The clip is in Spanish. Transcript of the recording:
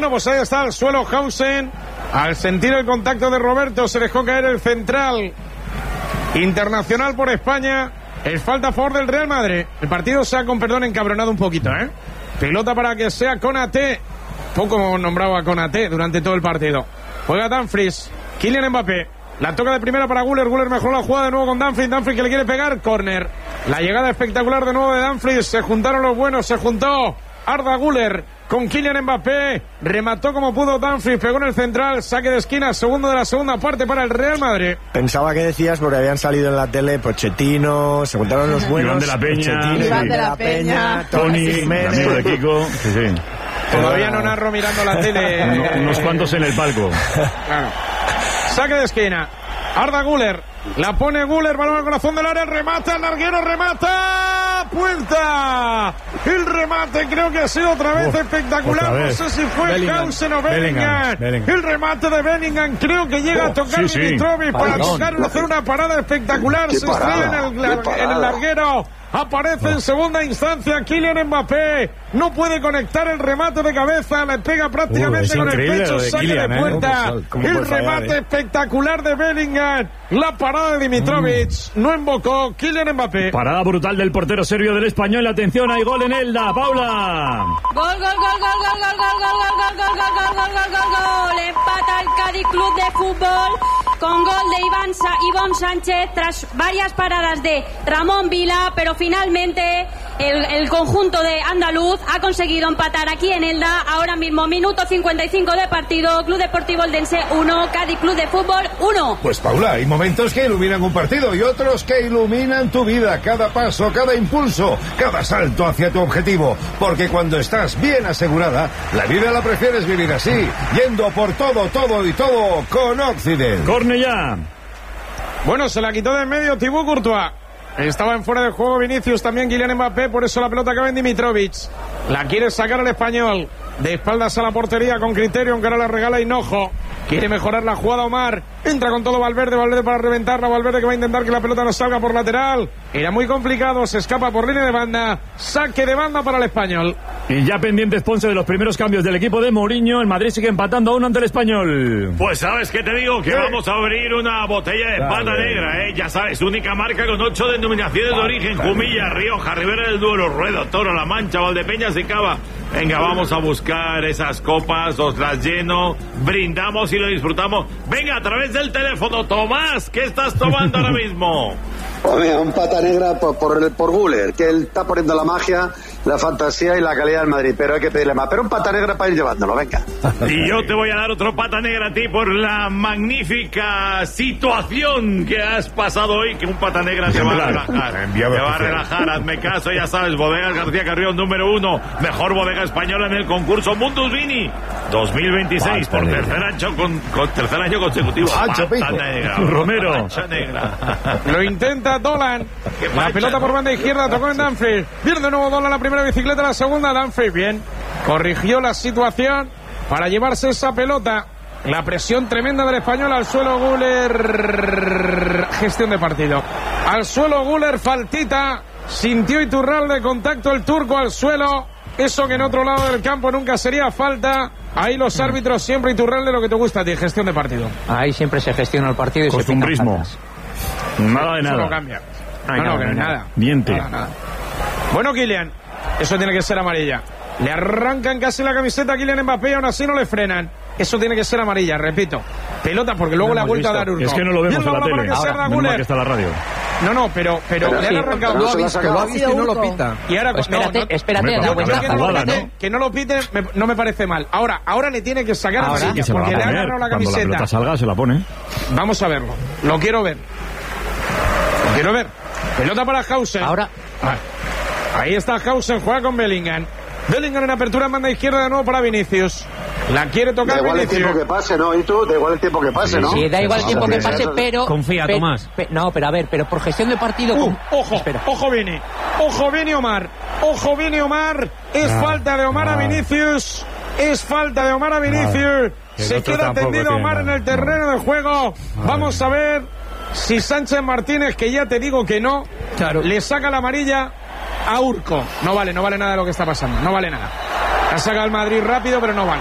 Bueno, pues ahí está el suelo Hausen. Al sentir el contacto de Roberto, se dejó caer el central internacional por España. Es falta a favor del Real Madrid. El partido se ha, con perdón, encabronado un poquito, Pelota para que sea Konaté. Poco hemos nombrado a Konaté durante todo el partido. Juega Dumfries. Kylian Mbappé. La toca de primera para Güler. Güler mejoró la jugada de nuevo con Dumfries. Dumfries que le quiere pegar. Córner. La llegada espectacular de nuevo de Dumfries. Se juntaron los buenos. Se juntó Arda Güler con Kylian Mbappé. Remató como pudo Dumfries. Pegó en el central. Saque de esquina. Segundo de la segunda parte para el Real Madrid. Pensaba que decías porque habían salido en la tele Pochettino. Se juntaron los buenos. Iván de la Peña. Iván de la Peña. Tony, amigo de Kiko. Sí. Todavía no narro mirando la tele. Unos cuantos en el palco. Claro. Saque de esquina. Arda Güler. La pone Güler. Balón al corazón del área. Remata. El larguero remata. Puerta. El remate creo que ha sido otra vez espectacular. No sé si fue Hausen o Bellingham. El remate de Bellingham creo que llega a tocar Dimitrovic para tocarlo, hacer una parada espectacular. Se estrella en el larguero. Aparece en segunda instancia Kylian Mbappé. No puede conectar el remate de cabeza. Le pega prácticamente con el pecho. Saque de puerta. El remate espectacular de Bellingham. La parada de Dimitrovic. No invocó Kylian Mbappé. Parada brutal del portero serbio del Español. Atención, hay gol en Elda. Paula. Gol. Empata el Cádiz Club de Fútbol con gol de Iván Sánchez tras varias paradas de Ramón Vila, pero finalmente el conjunto de andaluz ha conseguido empatar aquí en Elda. Ahora mismo, minuto 55 de partido. Club Deportivo Eldense 1, Cádiz Club de Fútbol 1. Pues Paula, hay momentos que iluminan un partido y otros que iluminan tu vida. Cada paso, cada impulso, cada salto hacia tu objetivo. Porque cuando estás bien asegurada, la vida la prefieres vivir así, yendo por todo con Occident. Cornellá. Bueno, se la quitó de en medio Thibaut Courtois. Estaba en fuera de juego Vinicius, también Kylian Mbappé, por eso la pelota acaba en Dimitrovic. La quiere sacar el español. De espaldas a la portería con criterio, aunque ahora la regala Hinojo. Quiere mejorar la jugada Omar. Entra con todo Valverde para reventarla. Valverde que va a intentar que la pelota no salga por lateral. Era muy complicado, se escapa por línea de banda. Saque de banda para el español. Y ya pendiente Ponce de los primeros cambios del equipo de Mourinho. El Madrid sigue empatando a 1 ante el Español. Pues sabes que te digo que vamos a abrir una botella de pata negra, Ya sabes, única marca con 8 denominaciones de origen: Jumilla, Rioja, Ribera del Duero, Ruedo, Toro, La Mancha, Valdepeñas y Cava. Venga, vamos a buscar esas copas, os las lleno, brindamos y lo disfrutamos. Venga, a través del teléfono. Tomás, ¿qué estás tomando ahora mismo? Hombre, un pata negra por Güler, que él está poniendo la magia, la fantasía y la calidad del Madrid, pero hay que pedirle más. Pero un pata negra para ir llevándolo, venga. Y yo te voy a dar otro pata negra a ti por la magnífica situación que has pasado hoy, que un pata negra te va a relajar. Te va a relajar, hazme caso, ya sabes, Bodegas García Carrión, número 1, mejor bodega española en el concurso Mundus Vini 2026, por tercer año consecutivo. Pata negra, Romero. Pata negra. Lo intenta Dolan. La pelota por banda izquierda, tocó en Dumfries. Viene de nuevo Dolan, la primera bicicleta, la segunda Dumfries. Bien, corrigió la situación para llevarse esa pelota. La presión tremenda del español al suelo. Güler, gestión de partido. Al suelo Güler, faltita. Sintió Iturralde, contacto el turco al suelo. Eso que en otro lado del campo nunca sería falta. Ahí los árbitros siempre, Iturralde, lo que te gusta a ti, gestión de partido. Ahí siempre se gestiona el partido y costumbrismo. Nada de nada. Eso no cambia. Nada. Diente. Nada. Bueno, Kylian, eso tiene que ser amarilla. Le arrancan casi la camiseta a Kylian Mbappé y aún así no le frenan. Eso tiene que ser amarilla, repito. Pelota porque luego le ha vuelto a dar Urco. Es que no lo vemos en la tele. Ahora, que está la radio. No, pero le han arrancado. Lo ha visto y no lo pita. Y ahora, espérate. Que no lo pite no me parece mal. Ahora le tiene que sacar amarilla porque le ha agarrado la camiseta. Cuando la pelota salga se la pone. Vamos a verlo. Lo quiero ver. Pelota para Hausen. Ahora. Ahí está Hausen, juega con Bellingham. Bellingham en apertura, manda izquierda de nuevo para Vinicius. La quiere tocar da igual Vinicius. El tiempo que pase, ¿no? ¿Y tú? Da igual el tiempo que pase, ¿no? Sí, da igual el tiempo que pase, pero... Confía, Tomás. Pero por gestión de partido... Ojo Vini Omar. Es falta de Omar a Vinicius. Se queda tendido Omar en el terreno de juego. Vamos a ver si Sánchez Martínez, que ya te digo que no, le saca la amarilla a Urco. No vale nada de lo que está pasando. No vale nada. Ha sacado el Madrid rápido, pero no vale.